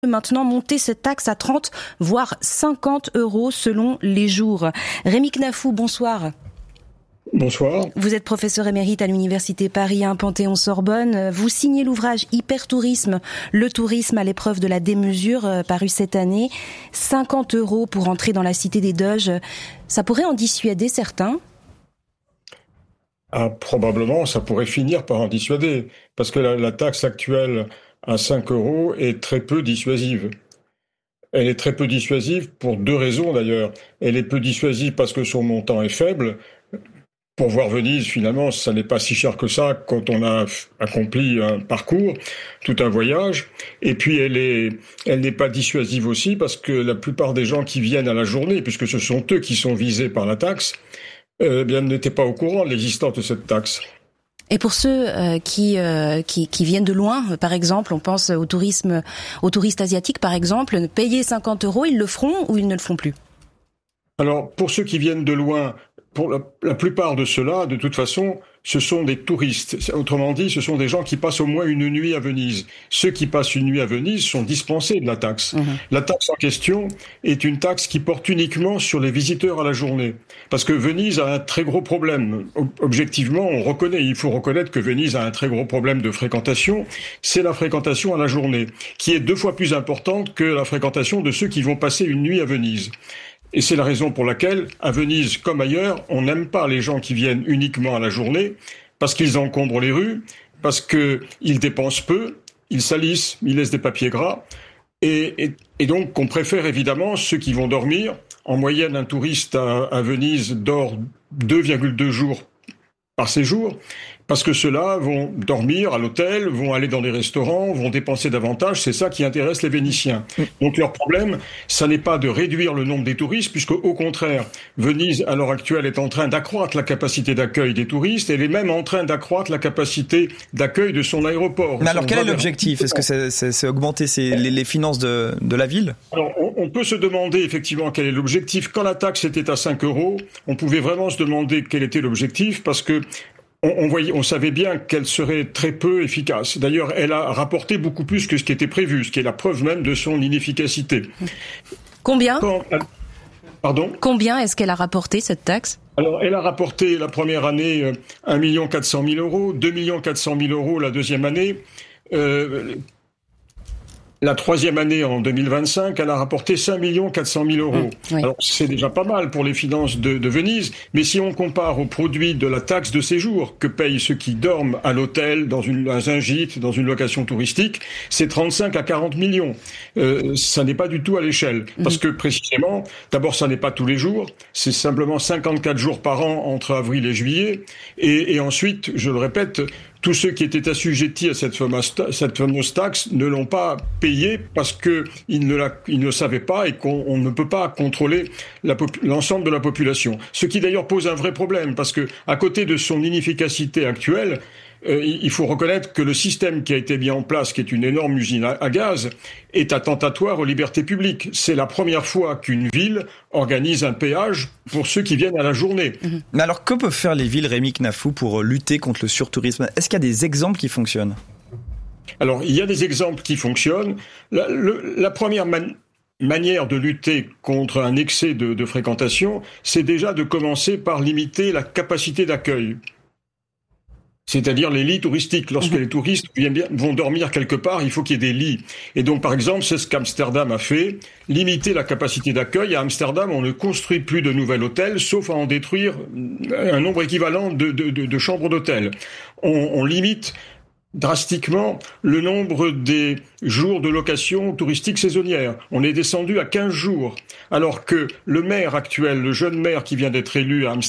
Maintenant monter cette taxe à 30 voire 50 € selon les jours. Rémi Knafou, bonsoir. Bonsoir. Vous êtes professeur émérite à l'Université Paris 1 Panthéon-Sorbonne. Vous signez l'ouvrage Hypertourisme, le tourisme à l'épreuve de la démesure, paru cette année. 50 € pour entrer dans la cité des Doges. Ça pourrait en dissuader certains ? Probablement, ça pourrait finir par en dissuader. Parce que la taxe actuelle à 5 € est très peu dissuasive. Elle est très peu dissuasive pour deux raisons d'ailleurs. Elle est peu dissuasive parce que son montant est faible. Pour voir Venise, finalement, ça n'est pas si cher que ça quand on a accompli un parcours, tout un voyage. Et puis elle n'est pas dissuasive aussi parce que la plupart des gens qui viennent à la journée, puisque ce sont eux qui sont visés par la taxe, n'étaient pas au courant de l'existence de cette taxe. Et pour ceux qui viennent de loin, par exemple, on pense aux touristes asiatiques, par exemple, payer 50 €, ils le feront ou ils ne le font plus ? Alors, pour ceux qui viennent de loin, pour la plupart de ceux-là, de toute façon, ce sont des touristes. Autrement dit, ce sont des gens qui passent au moins une nuit à Venise. Ceux qui passent une nuit à Venise sont dispensés de la taxe. La taxe en question est une taxe qui porte uniquement sur les visiteurs à la journée. Parce que Venise a un très gros problème. Objectivement, il faut reconnaître que Venise a un très gros problème de fréquentation. C'est la fréquentation à la journée, qui est 2 fois plus importante que la fréquentation de ceux qui vont passer une nuit à Venise. Et c'est la raison pour laquelle, à Venise comme ailleurs, on n'aime pas les gens qui viennent uniquement à la journée, parce qu'ils encombrent les rues, parce qu'ils dépensent peu, ils salissent, ils laissent des papiers gras, et donc on préfère évidemment ceux qui vont dormir. En moyenne, un touriste à Venise dort 2,2 jours par séjour, parce que ceux-là vont dormir à l'hôtel, vont aller dans des restaurants, vont dépenser davantage. C'est ça qui intéresse les Vénitiens. Donc leur problème, ça n'est pas de réduire le nombre des touristes, puisque au contraire, Venise, à l'heure actuelle, est en train d'accroître la capacité d'accueil des touristes. Elle est même en train d'accroître la capacité d'accueil de son aéroport. Mais alors quel est l'objectif ? Est-ce que c'est augmenter les finances de la ville ? Alors on peut se demander effectivement quel est l'objectif. Quand la taxe était à 5 €, on pouvait vraiment se demander quel était l'objectif, parce que on savait bien qu'elle serait très peu efficace. D'ailleurs, elle a rapporté beaucoup plus que ce qui était prévu, ce qui est la preuve même de son inefficacité. Combien ? Pardon ? Combien est-ce qu'elle a rapporté, cette taxe ? Alors, elle a rapporté la première année 1 400 000 €, 2 400 000 € la deuxième année. La troisième année, en 2025, elle a rapporté 5 400 000 €. Oui. Alors, c'est déjà pas mal pour les finances de Venise, mais si on compare au produit de la taxe de séjour que payent ceux qui dorment à l'hôtel, dans un gîte, dans une location touristique, c'est 35 à 40 millions. Ça n'est pas du tout à l'échelle. Parce que, précisément, d'abord, ça n'est pas tous les jours, c'est simplement 54 jours par an entre avril et juillet, et ensuite, je le répète, tous ceux qui étaient assujettis à cette fameuse taxe ne l'ont pas payée parce que ils ne le savaient pas et qu'on ne peut pas contrôler l'ensemble de la population. Ce qui d'ailleurs pose un vrai problème parce que, à côté de son inefficacité actuelle, il faut reconnaître que le système qui a été mis en place, qui est une énorme usine à gaz, est attentatoire aux libertés publiques. C'est la première fois qu'une ville organise un péage pour ceux qui viennent à la journée. Mais alors, que peuvent faire les villes, Rémi Knafou, pour lutter contre le surtourisme ? Est-ce qu'il y a des exemples qui fonctionnent ? Alors, il y a des exemples qui fonctionnent. La première manière de lutter contre un excès de fréquentation, c'est déjà de commencer par limiter la capacité d'accueil. C'est-à-dire les lits touristiques. Lorsque les touristes vont dormir quelque part, il faut qu'il y ait des lits. Et donc, par exemple, c'est ce qu'Amsterdam a fait, limiter la capacité d'accueil. À Amsterdam, on ne construit plus de nouvel hôtel, sauf à en détruire un nombre équivalent de chambres d'hôtel. On limite drastiquement le nombre des jours de location touristique saisonnière. On est descendu à 15 jours. Alors que le maire actuel, le jeune maire qui vient d'être élu à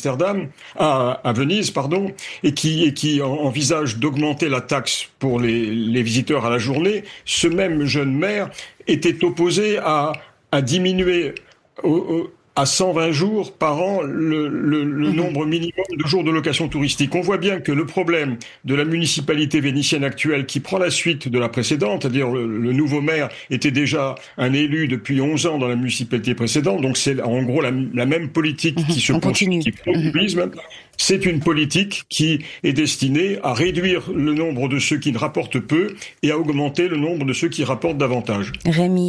à Venise, et qui envisage d'augmenter la taxe pour les visiteurs à la journée, ce même jeune maire était opposé à diminuer à 120 jours par an le nombre minimum de jours de location touristique. On voit bien que le problème de la municipalité vénitienne actuelle, qui prend la suite de la précédente, c'est-à-dire le nouveau maire était déjà un élu depuis 11 ans dans la municipalité précédente, donc c'est en gros la même politique qui se continue, qui prend le tourisme. C'est une politique qui est destinée à réduire le nombre de ceux qui ne rapportent peu et à augmenter le nombre de ceux qui rapportent davantage. Rémi